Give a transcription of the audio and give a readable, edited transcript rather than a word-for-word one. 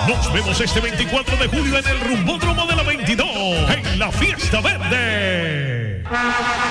Nos vemos este 24 de julio en el Rumbódromo de la 22, en la Fiesta Verde.